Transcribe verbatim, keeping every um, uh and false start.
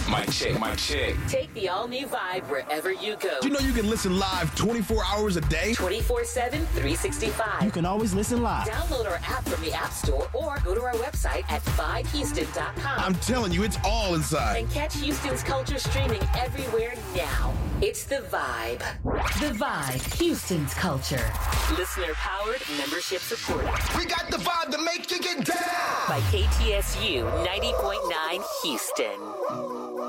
Mic check, mic check. Take the all-new Vibe wherever you go. Do you know you can listen live twenty-four hours a day? twenty-four seven, three sixty-five. You can always listen live. Download our app from the App Store or go to our website at vibe houston dot com. I'm telling you, it's all inside. And catch Houston's culture streaming everywhere now. It's The Vibe. The Vibe, Houston's culture. Listener-powered, membership supported. We got the vibe to make you get down. By K T S U ninety point nine Houston.